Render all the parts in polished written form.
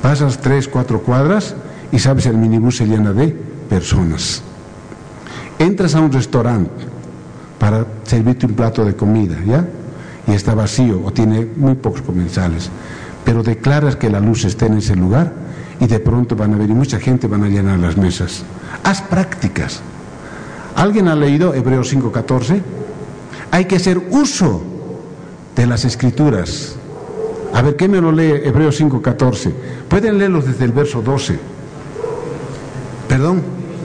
Pasas 3, 4 cuadras y sabes, el minibús se llena de personas. Entras a un restaurante para servirte un plato de comida, ¿ya? Y está vacío o tiene muy pocos comensales, pero declaras que la luz está en ese lugar y de pronto van a venir mucha gente, van a llenar las mesas. Haz prácticas. ¿Alguien ha leído Hebreos 5:14? Hay que hacer uso de las escrituras. A ver, ¿qué me lo lee Hebreos 5:14? Pueden leerlo desde el verso 12. ¿Perdón?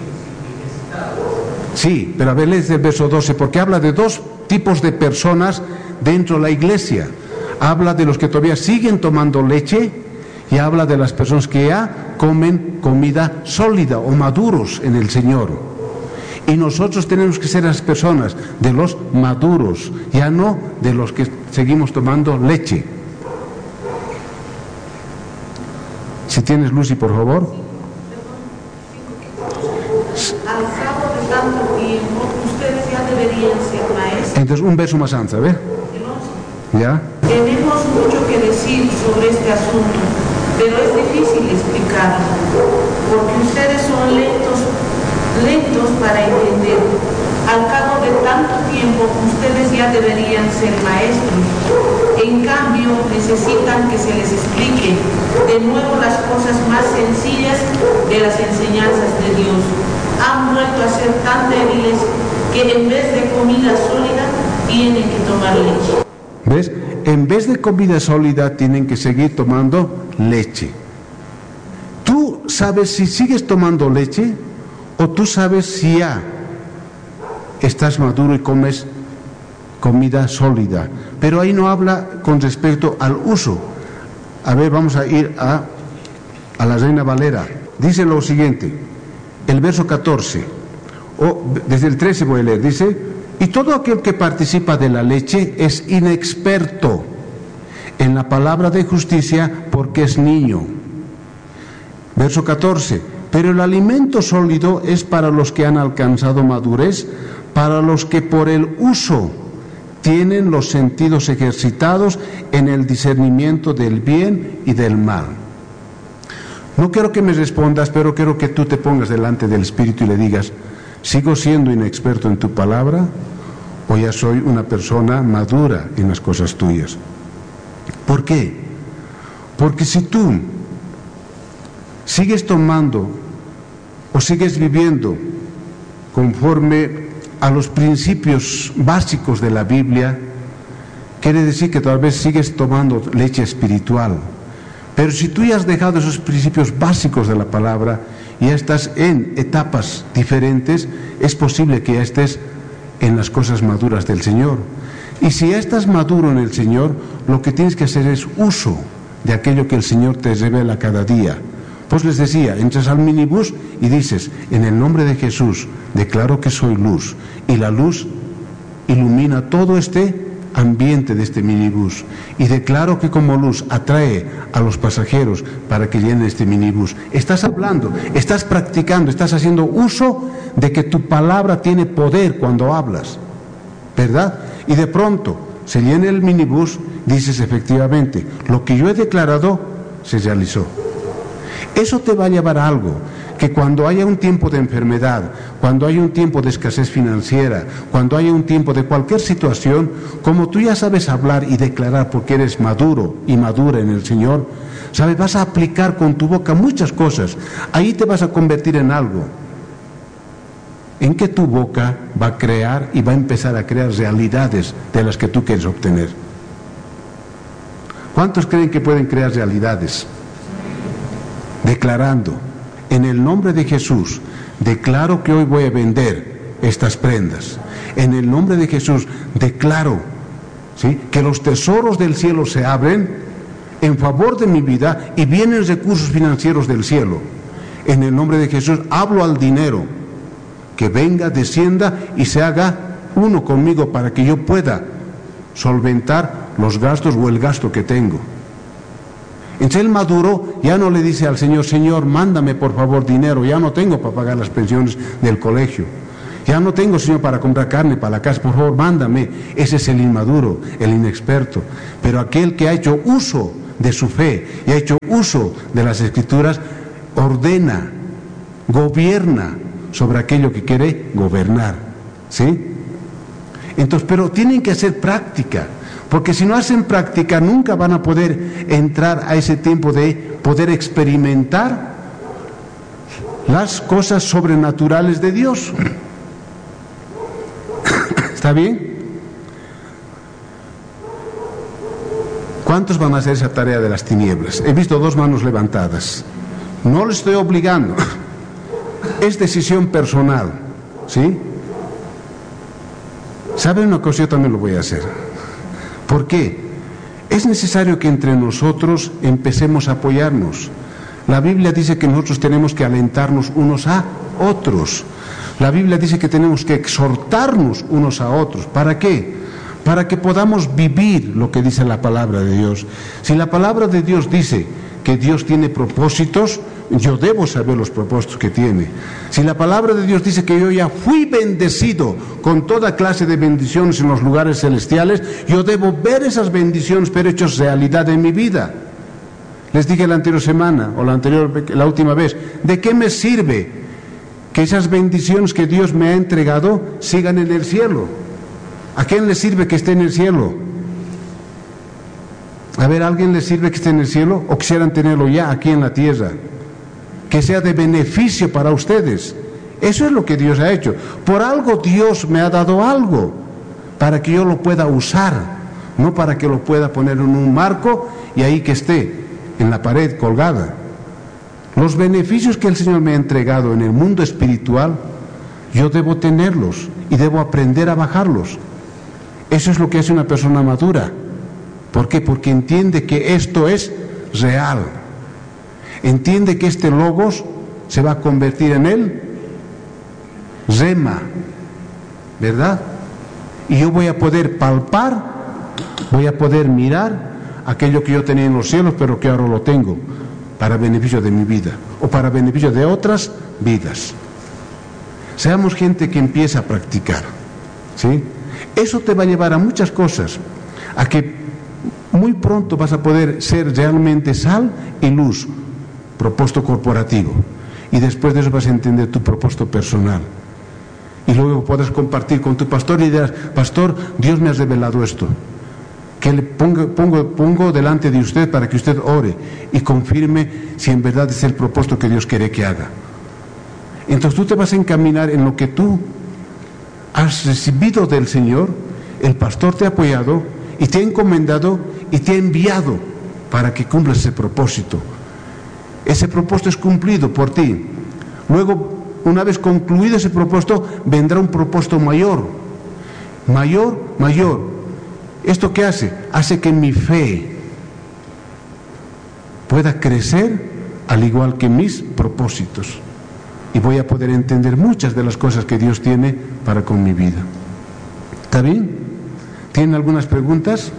Sí, pero a ver, lee desde el verso 12, porque habla de dos tipos de personas dentro de la iglesia. Habla de los que todavía siguen tomando leche y habla de las personas que ya comen comida sólida o maduros en el Señor. Y nosotros tenemos que ser las personas de los maduros, ya no de los que seguimos tomando leche. Si tienes, Lucy, por favor. Al cabo de tanto tiempo, ustedes ya deberían ser maestros. Entonces, un verso más antes, a ver. ¿Ya? Tenemos mucho que decir sobre este asunto, pero es difícil explicarlo, porque ustedes son lentos para entender. Al cabo de tanto tiempo, ustedes ya deberían ser maestros. En cambio, necesitan que se les explique de nuevo las cosas más sencillas de las enseñanzas de Dios. Han vuelto a ser tan débiles que en vez de comida sólida, tienen que tomar leche. ¿Ves? En vez de comida sólida, tienen que seguir tomando leche. ¿Tú sabes si sigues tomando leche o tú sabes si ya estás maduro y comes comida sólida? Pero ahí no habla con respecto al uso. A ver, vamos a ir a la Reina Valera. Dice lo siguiente, el verso 14, o desde el 13 voy a leer, dice: y todo aquel que participa de la leche es inexperto en la palabra de justicia porque es niño. Verso 14, pero el alimento sólido es para los que han alcanzado madurez, para los que por el uso tienen los sentidos ejercitados en el discernimiento del bien y del mal. No quiero que me respondas, pero quiero que tú te pongas delante del Espíritu y le digas: ¿sigo siendo inexperto en tu palabra o ya soy una persona madura en las cosas tuyas? ¿Por qué? Porque si tú sigues tomando o sigues viviendo conforme a los principios básicos de la Biblia, quiere decir que tal vez sigues tomando leche espiritual. Pero si tú ya has dejado esos principios básicos de la palabra y ya estás en etapas diferentes, es posible que ya estés en las cosas maduras del Señor. Y si ya estás maduro en el Señor, lo que tienes que hacer es uso de aquello que el Señor te revela cada día. Pues les decía, entras al minibús y dices: en el nombre de Jesús declaro que soy luz, y la luz ilumina todo este ambiente de este minibús, y declaro que como luz atrae a los pasajeros para que llenen este minibús. Estás hablando, estás practicando, estás haciendo uso de que tu palabra tiene poder cuando hablas, ¿verdad? Y de pronto se llena el minibús, dices: efectivamente, lo que yo he declarado se realizó. Eso te va a llevar a algo, que cuando haya un tiempo de enfermedad, cuando haya un tiempo de escasez financiera, cuando haya un tiempo de cualquier situación, como tú ya sabes hablar y declarar porque eres maduro y madura en el Señor, ¿sabes? Vas a aplicar con tu boca muchas cosas. Ahí te vas a convertir en algo en que tu boca va a crear y va a empezar a crear realidades de las que tú quieres obtener. ¿Cuántos creen que pueden crear realidades? Declarando: en el nombre de Jesús, declaro que hoy voy a vender estas prendas. En el nombre de Jesús, declaro, ¿sí?, que los tesoros del cielo se abren en favor de mi vida y vienen recursos financieros del cielo. En el nombre de Jesús, hablo al dinero, que venga, descienda y se haga uno conmigo para que yo pueda solventar los gastos o el gasto que tengo. Entonces el maduro ya no le dice al Señor: Señor, mándame por favor dinero, ya no tengo para pagar las pensiones del colegio, ya no tengo, Señor, para comprar carne para la casa, por favor mándame. Ese es el inmaduro, el inexperto. Pero aquel que ha hecho uso de su fe y ha hecho uso de las Escrituras, ordena, gobierna sobre aquello que quiere gobernar, ¿sí? Entonces, pero tienen que hacer práctica, porque si no hacen práctica nunca van a poder entrar a ese tiempo de poder experimentar las cosas sobrenaturales de Dios. ¿Está bien? ¿Cuántos van a hacer esa tarea de las tinieblas? He visto 2 manos levantadas. No les estoy obligando. Es decisión personal, ¿sí? ¿Saben una cosa? Yo también lo voy a hacer. ¿Por qué? Es necesario que entre nosotros empecemos a apoyarnos. La Biblia dice que nosotros tenemos que alentarnos unos a otros. La Biblia dice que tenemos que exhortarnos unos a otros. ¿Para qué? Para que podamos vivir lo que dice la palabra de Dios. Si la palabra de Dios dice que Dios tiene propósitos, yo debo saber los propósitos que tiene. Si la palabra de Dios dice que yo ya fui bendecido con toda clase de bendiciones en los lugares celestiales, yo debo ver esas bendiciones pero hechas realidad en mi vida. Les dije la anterior semana o la última vez, ¿de qué me sirve que esas bendiciones que Dios me ha entregado sigan en el cielo? ¿A quién le sirve que esté en el cielo? A ver, ¿a alguien le sirve que esté en el cielo o quisieran tenerlo ya aquí en la tierra? Que sea de beneficio para ustedes. Eso es lo que Dios ha hecho. Por algo Dios me ha dado algo, para que yo lo pueda usar, no para que lo pueda poner en un marco y ahí que esté en la pared colgada. Los beneficios que el Señor me ha entregado en el mundo espiritual, yo debo tenerlos y debo aprender a bajarlos. Eso es lo que hace una persona madura. ¿Por qué? Porque entiende que esto es real. Entiende que este logos se va a convertir en él rema, ¿verdad? Y yo voy a poder palpar, voy a poder mirar aquello que yo tenía en los cielos, pero que ahora lo tengo para beneficio de mi vida o para beneficio de otras vidas. Seamos gente que empieza a practicar, ¿sí? Eso te va a llevar a muchas cosas, a que muy pronto vas a poder ser realmente sal y luz, propósito corporativo, y después de eso vas a entender tu propósito personal, y luego podrás compartir con tu pastor y dirás: pastor, Dios me ha revelado esto, que le pongo delante de usted para que usted ore y confirme si en verdad es el propósito que Dios quiere que haga. Entonces tú te vas a encaminar en lo que tú has recibido del Señor. El pastor te ha apoyado y te ha encomendado y te ha enviado para que cumplas ese propósito. Ese propósito es cumplido por ti. Luego, una vez concluido ese propósito, vendrá un propósito mayor. ¿Esto qué hace? Hace que mi fe pueda crecer al igual que mis propósitos. Y voy a poder entender muchas de las cosas que Dios tiene para con mi vida. ¿Está bien? ¿Tienen algunas preguntas?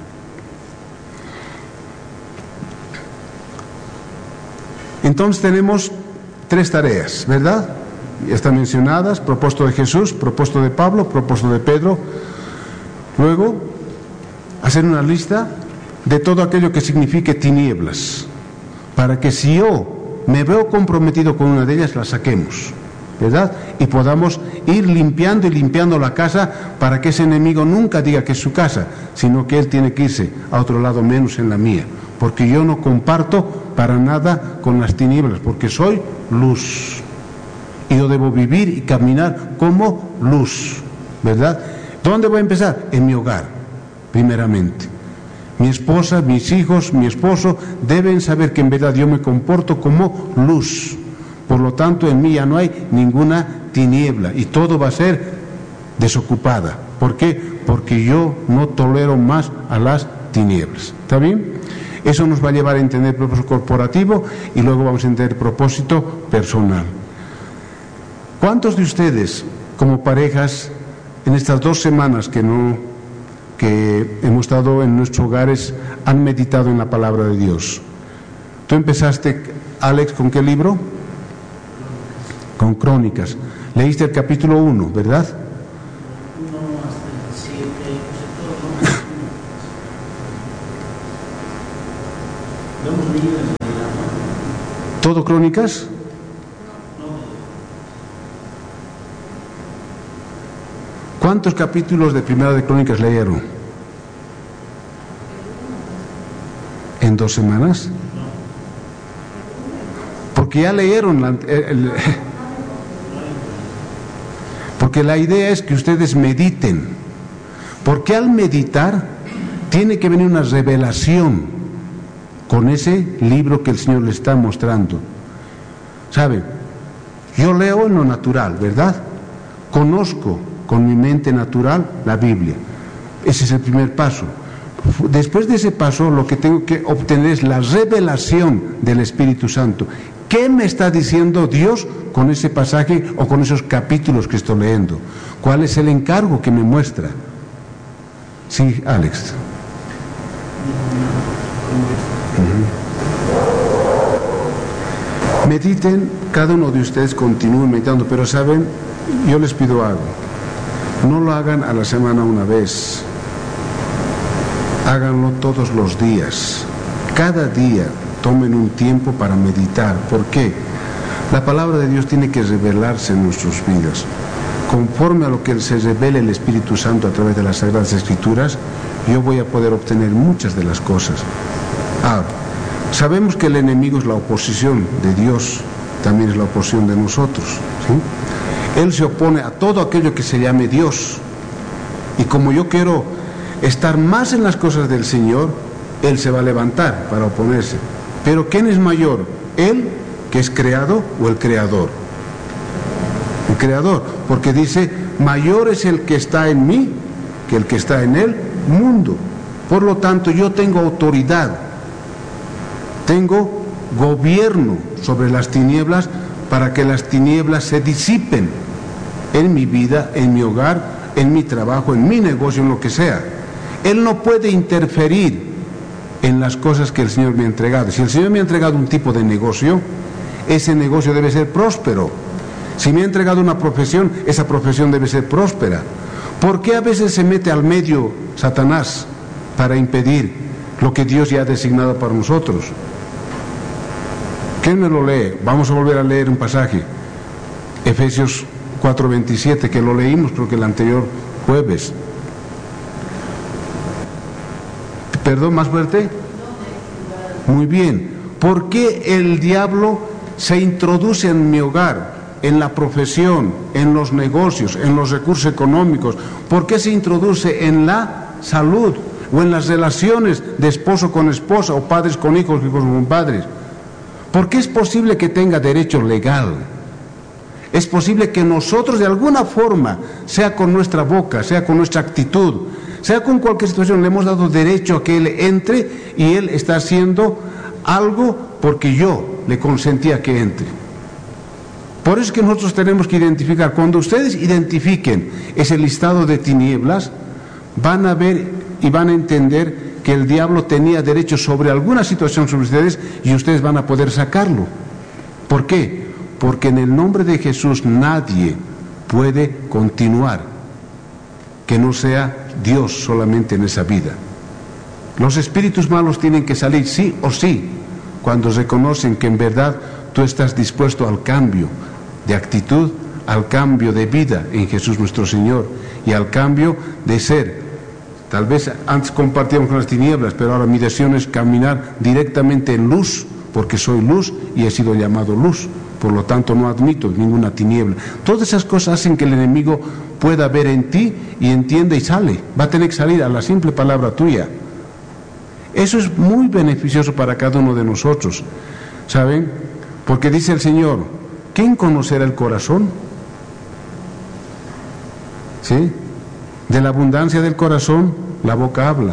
Entonces tenemos 3 tareas, ¿verdad? Ya están mencionadas: propósito de Jesús, propósito de Pablo, propósito de Pedro. Luego, hacer una lista de todo aquello que signifique tinieblas, para que si yo me veo comprometido con una de ellas, la saquemos, ¿verdad? Y podamos ir limpiando y limpiando la casa para que ese enemigo nunca diga que es su casa, sino que él tiene que irse a otro lado menos en la mía, porque yo no comparto para nada con las tinieblas, porque soy luz y yo debo vivir y caminar como luz, ¿verdad? ¿Dónde voy a empezar? En mi hogar, primeramente. Mi esposa, mis hijos, mi esposo deben saber que en verdad yo me comporto como luz. Por lo tanto, en mí ya no hay ninguna tiniebla y todo va a ser desocupada. ¿Por qué? Porque yo no tolero más a las tinieblas. ¿Está bien? Eso nos va a llevar a entender el propósito corporativo y luego vamos a entender el propósito personal. ¿Cuántos de ustedes, como parejas, en estas 2 semanas que hemos estado en nuestros hogares, han meditado en la palabra de Dios? Tú empezaste, Alex, ¿con qué libro? Con Crónicas. Leíste el capítulo 1, ¿verdad? No, hasta el 7. ¿Todo Crónicas? ¿Cuántos capítulos de Primera de Crónicas leyeron? ¿En 2 semanas? Porque ya leyeron porque la idea es que ustedes mediten, porque al meditar tiene que venir una revelación con ese libro que el Señor le está mostrando. ¿Saben? Yo leo en lo natural, ¿verdad? Conozco con mi mente natural la Biblia. Ese es el primer paso. Después de ese paso, lo que tengo que obtener es la revelación del Espíritu Santo. ¿Qué me está diciendo Dios con ese pasaje o con esos capítulos que estoy leyendo? ¿Cuál es el encargo que me muestra? Sí, Alex. Mediten, cada uno de ustedes continúe meditando, pero saben, yo les pido algo. No lo hagan a la semana una vez. Háganlo todos los días. Cada día tomen un tiempo para meditar. ¿Por qué? La palabra de Dios tiene que revelarse en nuestras vidas. Conforme a lo que se revele el Espíritu Santo a través de las Sagradas Escrituras, yo voy a poder obtener muchas de las cosas. Ahora, sabemos que el enemigo es la oposición de Dios, también es la oposición de nosotros, ¿sí? Él se opone a todo aquello que se llame Dios. Y como yo quiero estar más en las cosas del Señor, Él se va a levantar para oponerse. Pero ¿quién es mayor? ¿Él, que es creado, o el creador? El creador, porque dice, mayor es el que está en mí que el que está en el mundo. Por lo tanto, yo tengo autoridad, tengo gobierno sobre las tinieblas para que las tinieblas se disipen en mi vida, en mi hogar, en mi trabajo, en mi negocio, en lo que sea. Él no puede interferir en las cosas que el Señor me ha entregado. Si el Señor me ha entregado un tipo de negocio, ese negocio debe ser próspero. Si me ha entregado una profesión, esa profesión debe ser próspera. ¿Por qué a veces se mete al medio Satanás para impedir lo que Dios ya ha designado para nosotros? ¿Quién me lo lee? Vamos a volver a leer un pasaje. Efesios 4:27, que lo leímos creo que el anterior jueves. ¿Perdón, más fuerte? Muy bien. ¿Por qué el diablo se introduce en mi hogar, en la profesión, en los negocios, en los recursos económicos? ¿Por qué se introduce en la salud o en las relaciones de esposo con esposa o padres con hijos, hijos con padres? ¿Por qué es posible que tenga derecho legal? Es posible que nosotros de alguna forma, sea con nuestra boca, sea con nuestra actitud, sea con cualquier situación, le hemos dado derecho a que Él entre y Él está haciendo algo porque yo le consentía que entre. Por eso es que nosotros tenemos que identificar. Cuando ustedes identifiquen ese listado de tinieblas, van a ver y van a entender que el diablo tenía derecho sobre alguna situación sobre ustedes y ustedes van a poder sacarlo. ¿Por qué? Porque en el nombre de Jesús nadie puede continuar que no sea Dios solamente en esa vida. Los espíritus malos tienen que salir sí o sí cuando reconocen que en verdad tú estás dispuesto al cambio de actitud, al cambio de vida en Jesús nuestro Señor y al cambio de ser. Tal vez antes compartíamos con las tinieblas, pero ahora mi decisión es caminar directamente en luz, porque soy luz y he sido llamado luz. Por lo tanto, no admito ninguna tiniebla. Todas esas cosas hacen que el enemigo pueda ver en ti y entienda y sale. Va a tener que salir a la simple palabra tuya. Eso es muy beneficioso para cada uno de nosotros, ¿saben? Porque dice el Señor, ¿quién conocerá el corazón? ¿Sí? De la abundancia del corazón, la boca habla.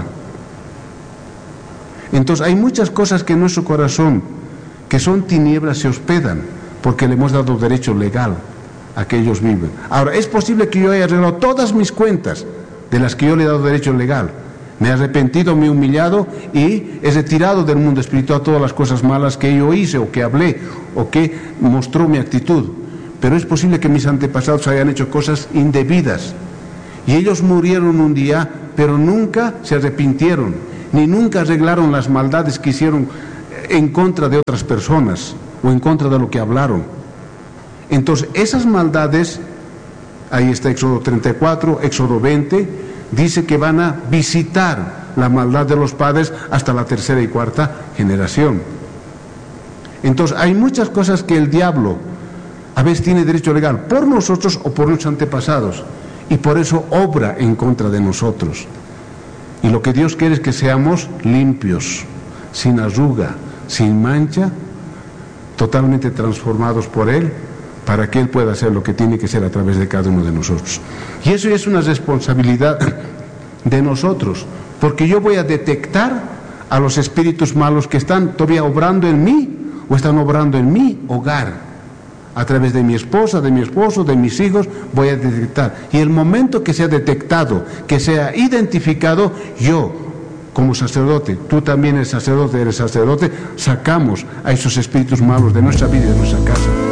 Entonces hay muchas cosas que en nuestro corazón, que son tinieblas, se hospedan, porque le hemos dado derecho legal a que ellos viven. Ahora, es posible que yo haya arreglado todas mis cuentas de las que yo le he dado derecho legal. Me he arrepentido, me he humillado y he retirado del mundo espiritual todas las cosas malas que yo hice o que hablé o que mostró mi actitud. Pero es posible que mis antepasados hayan hecho cosas indebidas y ellos murieron un día, pero nunca se arrepintieron, ni nunca arreglaron las maldades que hicieron en contra de otras personas. o en contra de lo que hablaron. Entonces, esas maldades, ahí está Éxodo 34, Éxodo 20, dice que van a visitar la maldad de los padres hasta la tercera y cuarta generación. Entonces, hay muchas cosas que el diablo a veces tiene derecho legal por nosotros o por nuestros antepasados, y por eso obra en contra de nosotros. Y lo que Dios quiere es que seamos limpios, sin arruga, sin mancha, totalmente transformados por Él, para que Él pueda hacer lo que tiene que ser a través de cada uno de nosotros. Y eso es una responsabilidad de nosotros, porque yo voy a detectar a los espíritus malos que están todavía obrando en mí, o están obrando en mi hogar. A través de mi esposa, de mi esposo, de mis hijos, voy a detectar. Y el momento que sea detectado, que sea identificado, yo, como sacerdote, tú también eres sacerdote, sacamos a esos espíritus malos de nuestra vida y de nuestra casa.